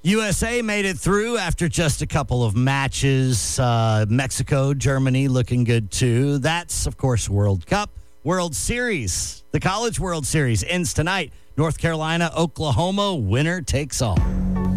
USA made it through after just a couple of matches. Mexico, Germany looking good too. That's, of course, World Cup. World Series. The College World Series ends tonight. North Carolina, Oklahoma, winner takes all.